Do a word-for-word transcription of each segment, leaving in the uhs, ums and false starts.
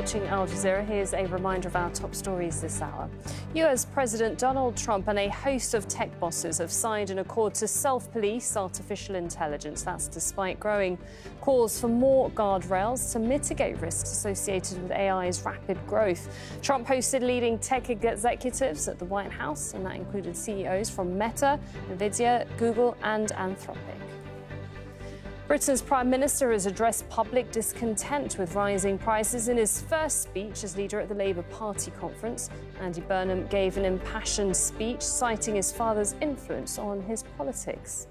watching Al Jazeera. Here's a reminder of our top stories this hour. U S President Donald Trump and a host of tech bosses have signed an accord to self-police artificial intelligence. That's despite growing calls for more guardrails to mitigate risks associated with A I's rapid growth. Trump hosted leading tech executives at the White House, and that included C E Os from Meta, Nvidia, Google, and Anthropic. Britain's Prime Minister has addressed public discontent with rising prices in his first speech as leader at the Labour Party conference. Andy Burnham gave an impassioned speech citing his father's influence on his politics.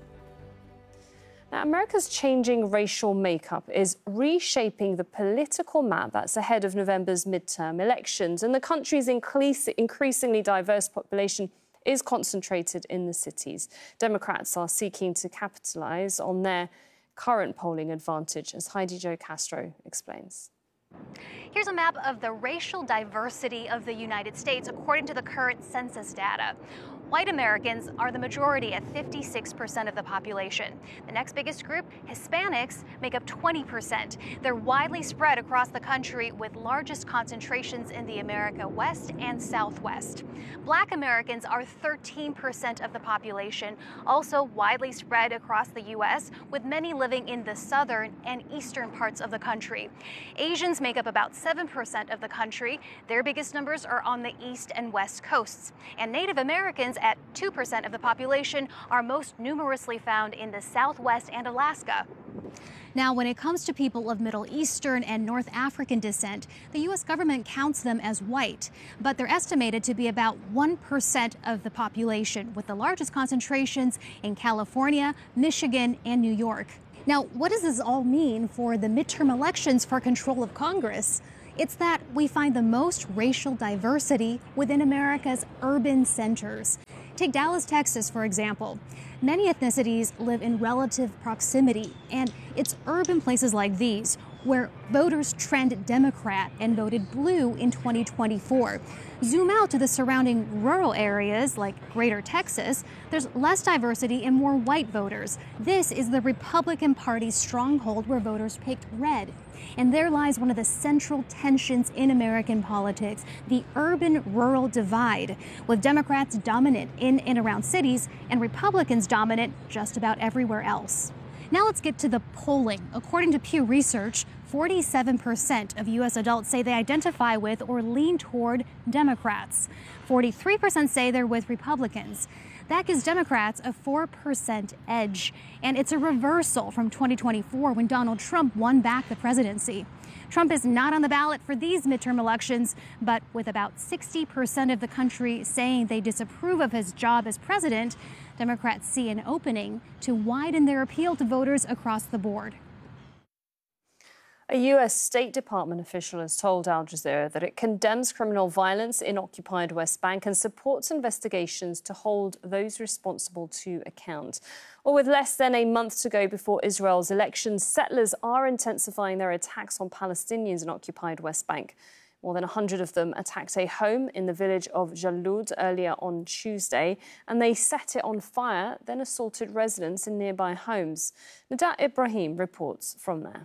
Now, America's changing racial makeup is reshaping the political map that's ahead of November's midterm elections, and the country's increasingly diverse population is concentrated in the cities. Democrats are seeking to capitalise on their current polling advantage, as Heidi Jo Castro explains. Here's a map of the racial diversity of the United States according to the current census data. White Americans are the majority at fifty-six percent of the population. The next biggest group, Hispanics, make up twenty percent. They're widely spread across the country with largest concentrations in the America West and Southwest. Black Americans are thirteen percent of the population, also widely spread across the U S, with many living in the southern and eastern parts of the country. Asians make up about seven percent of the country. Their biggest numbers are on the east and west coasts. And Native Americans, at two percent of the population, are most numerously found in the Southwest and Alaska. Now, when it comes to people of Middle Eastern and North African descent, the U S government counts them as white, but they're estimated to be about one percent of the population, with the largest concentrations in California, Michigan, and New York. Now, what does this all mean for the midterm elections for control of Congress? It's that we find the most racial diversity within America's urban centers. Take Dallas, Texas, for example. Many ethnicities live in relative proximity, and it's urban places like these where voters trend Democrat and voted blue in twenty twenty-four. Zoom out to the surrounding rural areas like Greater Texas, there's less diversity and more white voters. This is the Republican Party's stronghold where voters picked red. And there lies one of the central tensions in American politics, the urban-rural divide, with Democrats dominant in and around cities and Republicans dominant just about everywhere else. Now let's get to the polling. According to Pew Research, forty-seven percent of U S adults say they identify with or lean toward Democrats. forty-three percent say they're with Republicans. That gives Democrats a four percent edge, and it's a reversal from twenty twenty-four when Donald Trump won back the presidency. Trump is not on the ballot for these midterm elections, but with about sixty percent of the country saying they disapprove of his job as president, Democrats see an opening to widen their appeal to voters across the board. A U S State Department official has told Al Jazeera that it condemns criminal violence in occupied West Bank and supports investigations to hold those responsible to account. Well, with less than a month to go before Israel's elections, settlers are intensifying their attacks on Palestinians in occupied West Bank. More than one hundred of them attacked a home in the village of Jalud earlier on Tuesday, and they set it on fire, then assaulted residents in nearby homes. Nadat Ibrahim reports from there.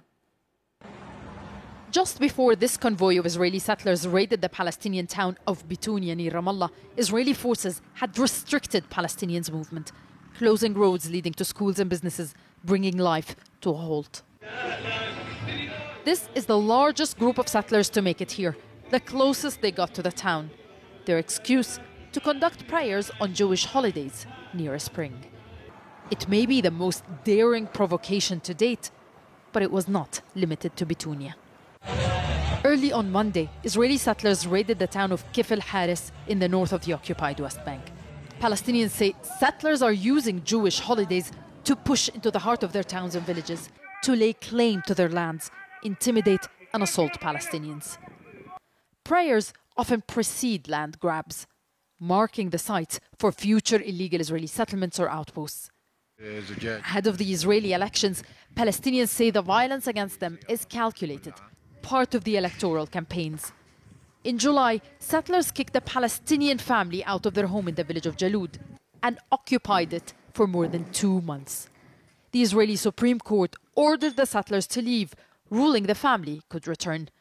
Just before this convoy of Israeli settlers raided the Palestinian town of Bitunia near Ramallah, Israeli forces had restricted Palestinians' movement, closing roads leading to schools and businesses, bringing life to a halt. This is the largest group of settlers to make it here, the closest they got to the town. Their excuse, to conduct prayers on Jewish holidays near a spring. It may be the most daring provocation to date, but it was not limited to Bitunia. Early on Monday, Israeli settlers raided the town of Kifl Haris in the north of the occupied West Bank. Palestinians say settlers are using Jewish holidays to push into the heart of their towns and villages, to lay claim to their lands, intimidate and assault Palestinians. Prayers often precede land grabs, marking the site for future illegal Israeli settlements or outposts. Ahead of the Israeli elections, Palestinians say the violence against them is calculated, part of the electoral campaigns. In July, settlers kicked a Palestinian family out of their home in the village of Jalud and occupied it for more than two months. The Israeli Supreme Court ordered the settlers to leave, ruling the family could return.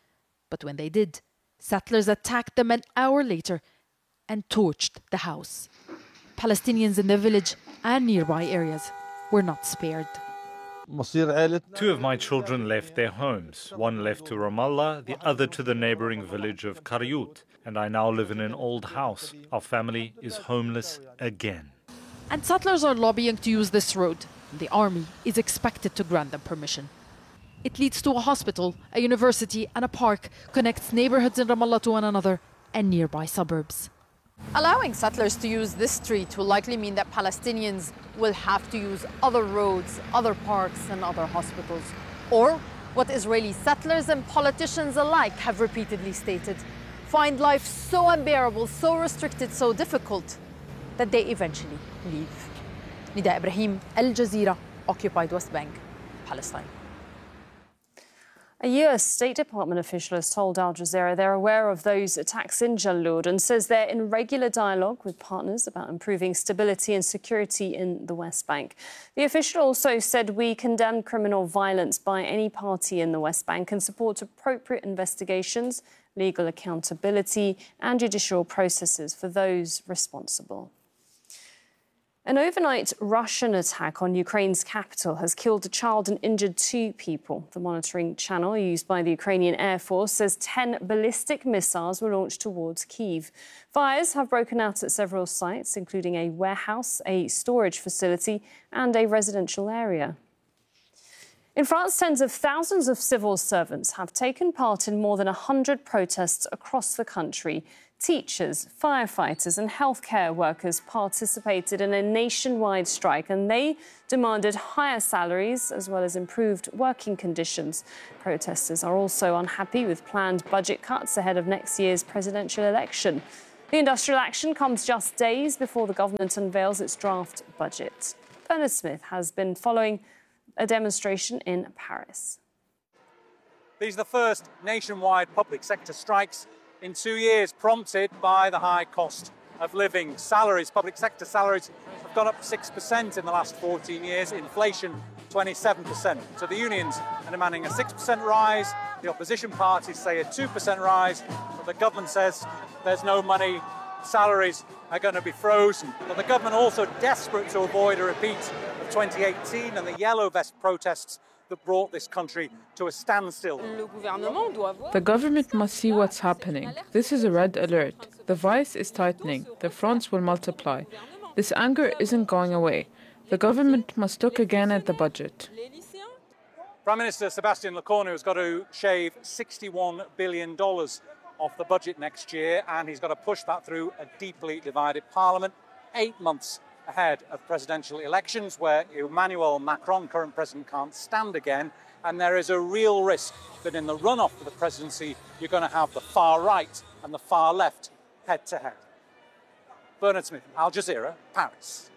But when they did, settlers attacked them an hour later and torched the house. Palestinians in the village and nearby areas were not spared. Two of my children left their homes. One left to Ramallah, the other to the neighboring village of Karyut. And I now live in an old house. Our family is homeless again. And settlers are lobbying to use this road. The army is expected to grant them permission. It leads to a hospital, a university and a park, connects neighbourhoods in Ramallah to one another and nearby suburbs. Allowing settlers to use this street will likely mean that Palestinians will have to use other roads, other parks and other hospitals. Or what Israeli settlers and politicians alike have repeatedly stated, find life so unbearable, so restricted, so difficult that they eventually leave. Nida Ibrahim, Al Jazeera, occupied West Bank, Palestine. A U S State Department official has told Al Jazeera they're aware of those attacks in Jalloud and says they're in regular dialogue with partners about improving stability and security in the West Bank. The official also said we condemn criminal violence by any party in the West Bank and support appropriate investigations, legal accountability and judicial processes for those responsible. An overnight Russian attack on Ukraine's capital has killed a child and injured two people. The monitoring channel used by the Ukrainian Air Force says ten ballistic missiles were launched towards Kyiv. Fires have broken out at several sites, including a warehouse, a storage facility and a residential area. In France, tens of thousands of civil servants have taken part in more than one hundred protests across the country. Teachers, firefighters and healthcare workers participated in a nationwide strike and they demanded higher salaries as well as improved working conditions. Protesters are also unhappy with planned budget cuts ahead of next year's presidential election. The industrial action comes just days before the government unveils its draft budget. Bernard Smith has been following a demonstration in Paris. These are the first nationwide public sector strikes in two years, prompted by the high cost of living. Salaries, public sector salaries, have gone up six percent in the last fourteen years, inflation twenty-seven percent. So the unions are demanding a six percent rise, the opposition parties say a two percent rise, but the government says there's no money, salaries are going to be frozen. But the government also desperate to avoid a repeat of twenty eighteen and the Yellow Vest protests that brought this country to a standstill. The government must see what's happening. This is a red alert. The vice is tightening. The fronts will multiply. This anger isn't going away. The government must look again at the budget. Prime Minister Sébastien Lecornu has got to shave sixty-one billion dollars off the budget next year, and he's got to push that through a deeply divided parliament, eight months ahead of presidential elections where Emmanuel Macron, current president, can't stand again. And there is a real risk that in the runoff to the presidency, you're going to have the far right and the far left head to head. Bernard Smith, Al Jazeera, Paris.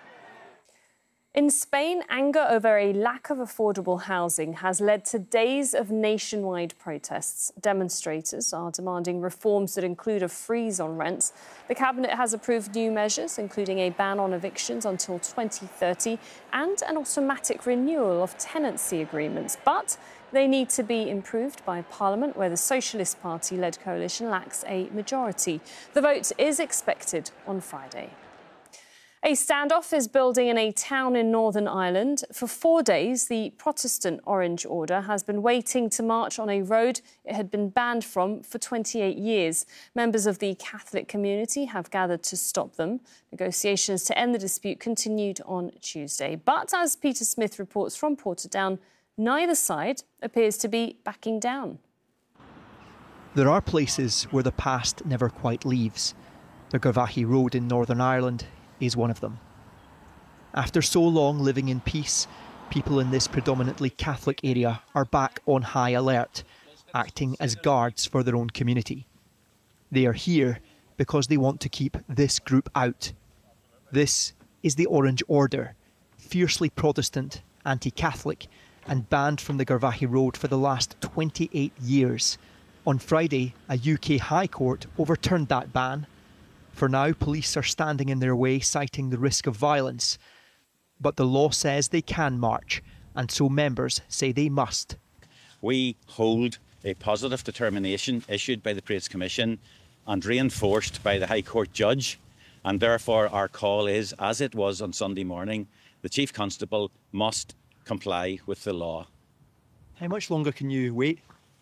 In Spain, anger over a lack of affordable housing has led to days of nationwide protests. Demonstrators are demanding reforms that include a freeze on rents. The cabinet has approved new measures, including a ban on evictions until twenty thirty and an automatic renewal of tenancy agreements. But they need to be improved by Parliament, where the Socialist Party-led coalition lacks a majority. The vote is expected on Friday. A standoff is building in a town in Northern Ireland. For four days, the Protestant Orange Order has been waiting to march on a road it had been banned from for twenty-eight years. Members of the Catholic community have gathered to stop them. Negotiations to end the dispute continued on Tuesday. But as Peter Smith reports from Portadown, neither side appears to be backing down. There are places where the past never quite leaves. The Garvaghey Road in Northern Ireland is one of them. After so long living in peace, people in this predominantly Catholic area are back on high alert, acting as guards for their own community. They are here because they want to keep this group out. This is the Orange Order, fiercely Protestant, anti-Catholic, and banned from the Garvaghey Road for the last twenty-eight years. On Friday, a U K High Court overturned that ban. For now, police are standing in their way, citing the risk of violence. But the law says they can march, and so members say they must. We hold a positive determination issued by the Parades Commission and reinforced by the High Court judge, and therefore our call is, as it was on Sunday morning, the Chief Constable must comply with the law. How much longer can you wait?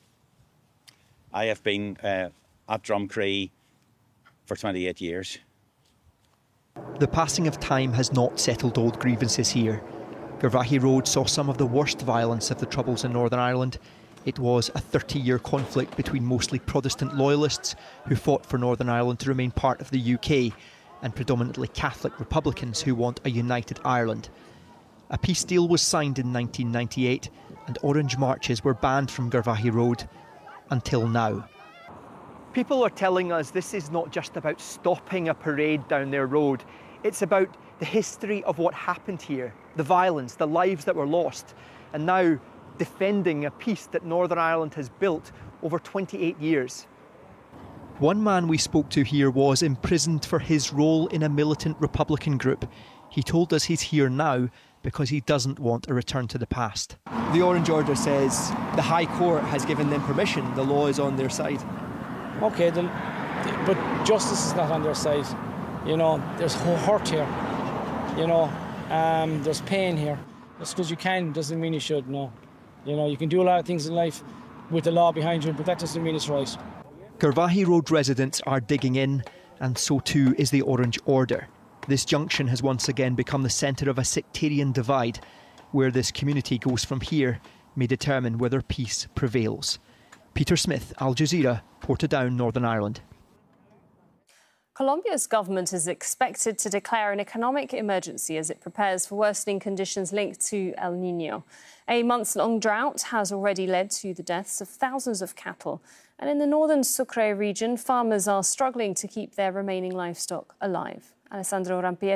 I have been uh, at Drumcree for twenty-eight years. The passing of time has not settled old grievances here. Garvaghey Road saw some of the worst violence of the Troubles in Northern Ireland. It was a thirty-year conflict between mostly Protestant loyalists who fought for Northern Ireland to remain part of the U K and predominantly Catholic Republicans who want a united Ireland. A peace deal was signed in nineteen ninety-eight and orange marches were banned from Garvaghey Road until now. People are telling us this is not just about stopping a parade down their road, it's about the history of what happened here, the violence, the lives that were lost, and now defending a peace that Northern Ireland has built over twenty-eight years. One man we spoke to here was imprisoned for his role in a militant Republican group. He told us he's here now because he doesn't want a return to the past. The Orange Order says the High Court has given them permission, the law is on their side. OK, then, but justice is not on their side. You know, there's hurt here, you know, um, there's pain here. Just because you can doesn't mean you should, no. You know, you can do a lot of things in life with the law behind you, but that doesn't mean it's right. Garvaghey Road residents are digging in, and so too is the Orange Order. This junction has once again become the centre of a sectarian divide. Where this community goes from here may determine whether peace prevails. Peter Smith, Al Jazeera, Portadown, Northern Ireland. Colombia's government is expected to declare an economic emergency as it prepares for worsening conditions linked to El Niño. A months-long drought has already led to the deaths of thousands of cattle. And in the northern Sucre region, farmers are struggling to keep their remaining livestock alive. Alessandro Rampier